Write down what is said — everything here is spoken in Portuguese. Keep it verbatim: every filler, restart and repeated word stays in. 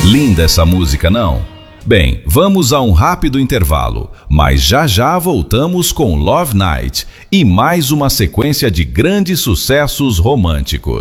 Linda essa música, não? Bem, vamos a um rápido intervalo, mas já já voltamos com Love Night e mais uma sequência de grandes sucessos românticos.